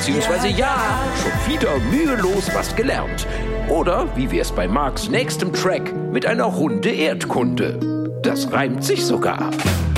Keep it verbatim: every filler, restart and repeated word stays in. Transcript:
beziehungsweise ja, schon wieder mühelos was gelernt. Oder, wie wir es bei Marks nächstem Track, mit einer Runde Erdkunde. Das reimt sich sogar.